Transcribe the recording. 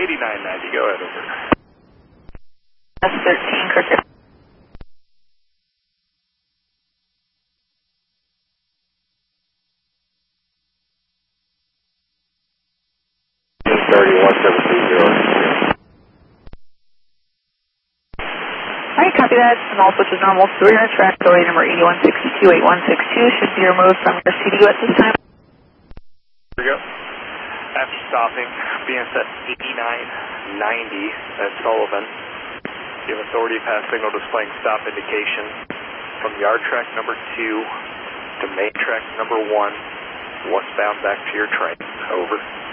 8990, go ahead, over. S13, Cricket. Alright, copy that. And all switches normal. So we're going to track delay number 8162, 8162. Should be removed from your CDU at this time. Here we go. After stopping, BNSF 8990 at Sullivan. You have authority to pass signal displaying stop indication from yard track number 2 to main track number 1, westbound back to your train. Over.